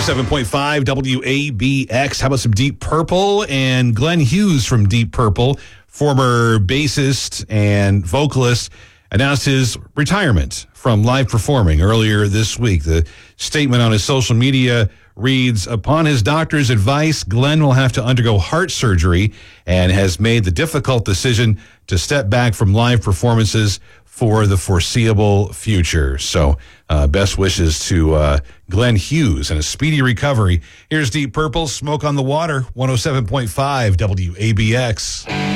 107.5 WABX. How about some Deep Purple? And Glenn Hughes from Deep Purple, former bassist and vocalist, announced his retirement from live performing earlier this week. The statement on his social media reads, upon his doctor's advice, Glenn will have to undergo heart surgery and has made the difficult decision to step back from live performances for the foreseeable future. So best wishes to Glenn Hughes and a speedy recovery. Here's Deep Purple, Smoke on the Water, 107.5 WABX.